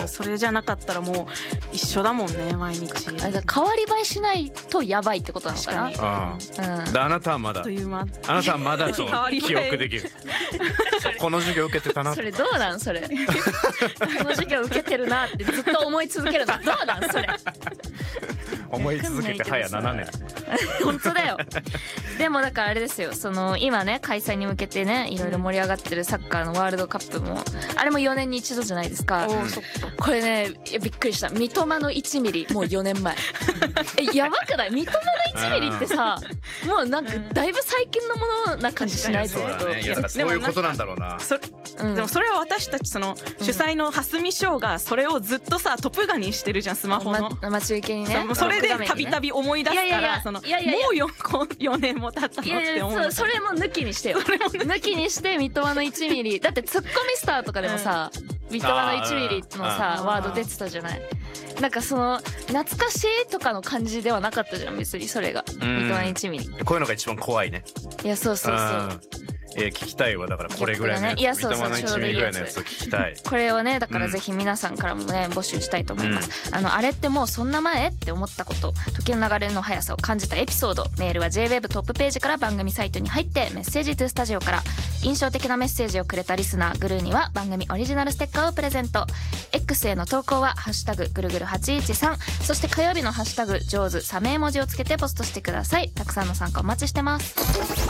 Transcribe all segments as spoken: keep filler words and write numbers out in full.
それじゃなかったらもう一緒だもんね毎日。 あれだ、変わり映えしないとやばいってことなのかな。 確ああ、うん、であなたはまだという間あなたはまだと記憶できるこの授業受けてたな。 それどうなんそれこの授業受けてるなってずっと思い続けるのどうなんそれ思い続けて早ななねん本当だよ。でもだからあれですよ、その今ね開催に向けてねいろいろ盛り上がってるサッカーのワールドカップもあれもよねんに一度じゃないですか。 おそっか。 これねびっくりした。三笘のいちミリもうよねんまええやばくない？三笘のいちミリってさもうなんかだいぶ最近のものな感じしない？ そうだね。いやだからそういうことなんだろうな。 それ、うん、でもそれは私たちその主催の蓮見翔がそれをずっとさトップガンにしてるじゃんスマホの、 ま、待ち受けにね。 それでたびたび思い出すからそのもうよねんも経ったのって思う。いやいやそ, それも抜きにしてよ抜きにして三笘のいちミリだってツッコミスターとかでもさ、うん、三笘のいちミリのさワード出てたじゃない。なんかその懐かしいとかの感じではなかったじゃん別にそれが三笘のいちミリ。 こういうのが一番怖いね。 いやそうそうそう。 えー、聞きたいわ。だからこれぐらいのやつ、ね、いやそうそう三笘のいちミリぐらいのやつを聞きたい。 これをねだからぜひ皆さんからもね募集したいと思います、うん、あのあれってもうそんな前って思ったこと、時の流れの速さを感じたエピソード、メールは ジェイウェブ トップページから番組サイトに入ってメッセージトゥスタジオから。印象的なメッセージをくれたリスナーグルーには番組オリジナルステッカーをプレゼント。 X への投稿はハッシュタグぐるぐるはちいちさん、そして火曜日のハッシュタグ上手サメ絵文字をつけてポストしてください。たくさんの参加お待ちしてます。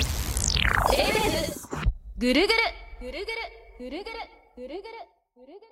ジェイウェブ ぐるぐるぐるぐるぐるぐるぐるぐるぐる